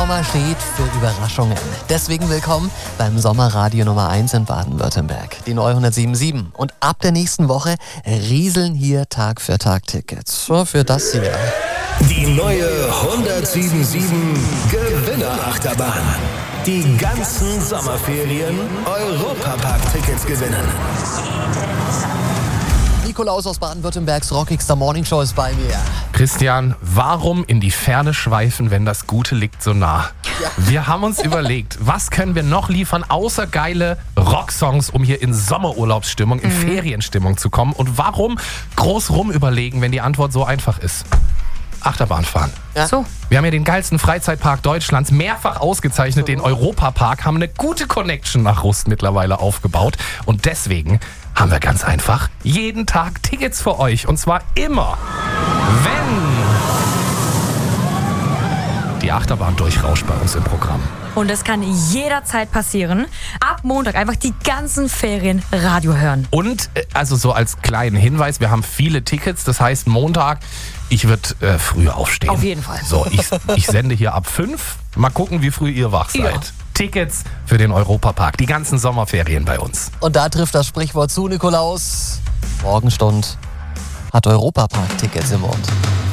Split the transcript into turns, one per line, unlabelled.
Sommer steht für Überraschungen. Deswegen willkommen beim Sommerradio Nummer 1 in Baden-Württemberg, die neue 107.7. Und ab der nächsten Woche rieseln hier Tag für Tag Tickets. So für das hier.
Die neue 107.7 Gewinnerachterbahn. Die ganzen Sommerferien Europapark-Tickets gewinnen.
Nikolaus aus Baden-Württembergs rockigster Morningshow ist bei mir.
Christian, warum in die Ferne schweifen, wenn das Gute liegt so nah?
Ja.
Wir haben uns überlegt, was können wir noch liefern, außer geile Rocksongs, um hier in Sommerurlaubsstimmung, in Ferienstimmung zu kommen. Und warum groß rumüberlegen, wenn die Antwort so einfach ist? Achterbahn fahren.
Ja.
So.
Wir haben ja den geilsten Freizeitpark Deutschlands mehrfach ausgezeichnet, den Europapark, haben eine gute Connection nach Rust mittlerweile aufgebaut. Und deswegen haben wir ganz einfach jeden Tag Tickets für euch. Und zwar immer, wenn die Achterbahn durchrauscht bei uns im Programm.
Und das kann jederzeit passieren. Ab Montag einfach die ganzen Ferien Radio hören.
Und also so als kleinen Hinweis, wir haben viele Tickets, das heißt Montag, ich würde früh aufstehen.
Auf jeden Fall.
So, ich sende hier ab 5. Mal gucken, wie früh ihr wach seid.
Ja.
Tickets für den Europapark, die ganzen Sommerferien bei uns.
Und da trifft das Sprichwort zu, Nikolaus. Morgenstund hat Europapark-Tickets im Mund.